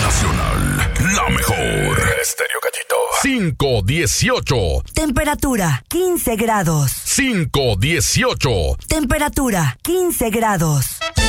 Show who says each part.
Speaker 1: Nacional, la mejor. Estéreo Gatito. 518.
Speaker 2: Temperatura 15 grados.
Speaker 1: 518.
Speaker 2: Temperatura 15 grados.